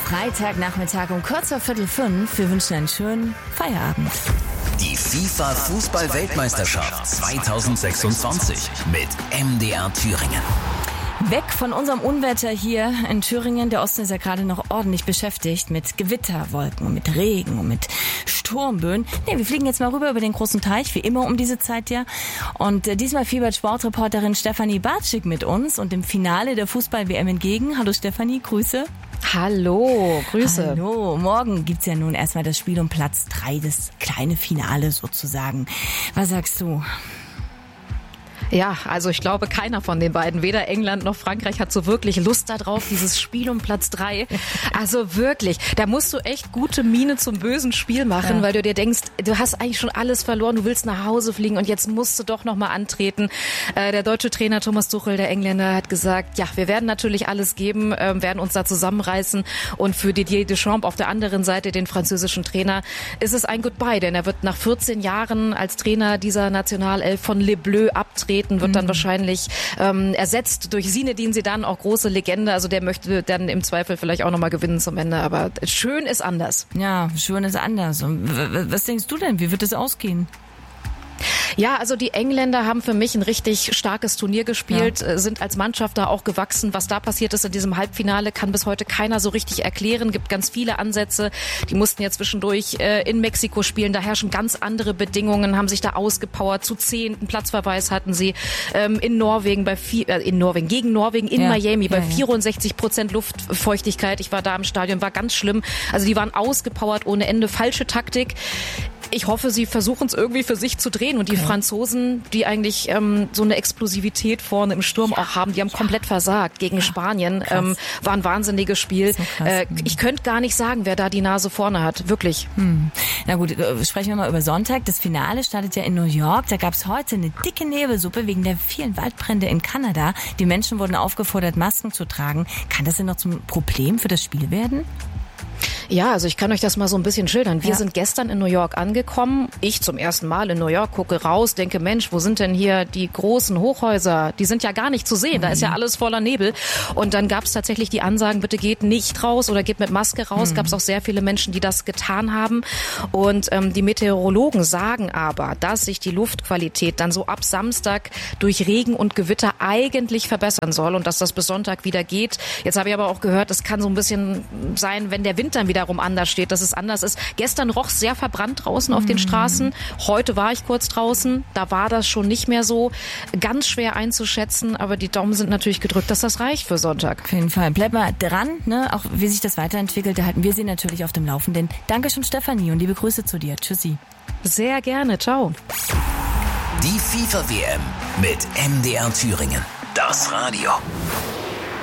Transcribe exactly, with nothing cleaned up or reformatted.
Freitagnachmittag um kurz vor Viertel fünf. Wir wünschen einen schönen Feierabend. Die FIFA-Fußball-Weltmeisterschaft zweitausendsechsundzwanzig mit M D R Thüringen. Weg von unserem Unwetter hier in Thüringen. Der Osten ist ja gerade noch ordentlich beschäftigt mit Gewitterwolken, mit Regen und mit Sturmböen. Nee, wir fliegen jetzt mal rüber über den großen Teich, wie immer um diese Zeit ja. Und äh, diesmal fiebert Sportreporterin Stefanie Bartschik mit uns und im Finale der Fußball-W M entgegen. Hallo Stefanie, Grüße. Hallo, Grüße. Hallo, morgen gibt's ja nun erstmal das Spiel um Platz drei, das kleine Finale sozusagen. Was sagst du? Ja, also ich glaube, keiner von den beiden, weder England noch Frankreich, hat so wirklich Lust darauf, dieses Spiel um Platz drei. Also wirklich, da musst du echt gute Miene zum bösen Spiel machen, ja. Weil du dir denkst, du hast eigentlich schon alles verloren, du willst nach Hause fliegen und jetzt musst du doch nochmal antreten. Äh, der deutsche Trainer Thomas Tuchel, der Engländer, hat gesagt, ja, wir werden natürlich alles geben, äh, werden uns da zusammenreißen, und für Didier Deschamps auf der anderen Seite, den französischen Trainer, ist es ein Goodbye, denn er wird nach vierzehn Jahren als Trainer dieser Nationalelf von Les Bleus abtreten, wird dann wahrscheinlich ähm, ersetzt durch Zinedine Zidane, auch große Legende. Also der möchte dann im Zweifel vielleicht auch nochmal gewinnen zum Ende. Aber schön ist anders. Ja, schön ist anders. Und was denkst du denn? Wie wird es ausgehen? Ja, also die Engländer haben für mich ein richtig starkes Turnier gespielt, ja. Sind als Mannschaft da auch gewachsen. Was da passiert ist in diesem Halbfinale, kann bis heute keiner so richtig erklären. Gibt ganz viele Ansätze. Die mussten ja zwischendurch äh, in Mexiko spielen. Da herrschen ganz andere Bedingungen, haben sich da ausgepowert. Zu zehnten Platzverweis hatten sie ähm, in Norwegen bei vier, äh, in Norwegen gegen Norwegen in ja. Miami bei ja, ja. vierundsechzig Prozent Luftfeuchtigkeit. Ich war da im Stadion, war ganz schlimm. Also die waren ausgepowert ohne Ende. Falsche Taktik. Ich hoffe, sie versuchen es irgendwie für sich zu drehen. Und die okay. Franzosen, die eigentlich ähm, so eine Explosivität vorne im Sturm ja, auch haben, die haben ja. komplett versagt gegen ja. Spanien. Ähm, war ein wahnsinniges Spiel. So äh, ich könnte gar nicht sagen, wer da die Nase vorne hat. Wirklich. Hm. Na gut, sprechen wir mal über Sonntag. Das Finale startet ja in New York. Da gab es heute eine dicke Nebelsuppe wegen der vielen Waldbrände in Kanada. Die Menschen wurden aufgefordert, Masken zu tragen. Kann das denn noch zum Problem für das Spiel werden? Ja, also ich kann euch das mal so ein bisschen schildern. Wir ja. sind gestern in New York angekommen. Ich zum ersten Mal in New York, gucke raus, denke, Mensch, wo sind denn hier die großen Hochhäuser? Die sind ja gar nicht zu sehen. Mhm. Da ist ja alles voller Nebel. Und dann gab es tatsächlich die Ansagen, bitte geht nicht raus oder geht mit Maske raus. Mhm. Gab es auch sehr viele Menschen, die das getan haben. Und ähm, die Meteorologen sagen aber, dass sich die Luftqualität dann so ab Samstag durch Regen und Gewitter eigentlich verbessern soll und dass das bis Sonntag wieder geht. Jetzt habe ich aber auch gehört, es kann so ein bisschen sein, wenn der Wind dann wieder darum anders steht, dass es anders ist. Gestern roch es sehr verbrannt draußen auf den Straßen. Heute war ich kurz draußen. Da war das schon nicht mehr so. Ganz schwer einzuschätzen, aber die Daumen sind natürlich gedrückt, dass das reicht für Sonntag. Auf jeden Fall. Bleib mal dran, ne? Auch wie sich das weiterentwickelt, da halten wir Sie natürlich auf dem Laufenden. Dankeschön, Stefanie, und liebe Grüße zu dir. Tschüssi. Sehr gerne. Ciao. Die FIFA-W M mit M D R Thüringen. Das Radio.